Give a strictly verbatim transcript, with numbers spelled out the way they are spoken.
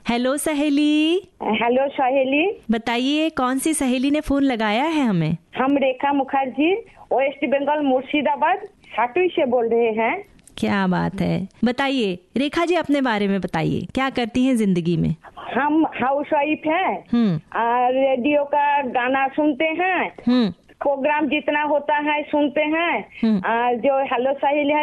Hello सहेली। Hello सहेली। बताइए कौन सी सहेली ने फोन लगाया है हमें? हम रेखा मुखर्जी वेस्ट बंगाल मुर्शिदाबाद साटुई से बोल रहे हैं। क्या बात है, बताइए रेखा जी अपने बारे में बताइए, क्या करती हैं जिंदगी में? हम हाउस वाइफ हैं, रेडियो का गाना सुनते हैं, प्रोग्राम जितना होता है सुनते हैं, जो हेलो सहेली है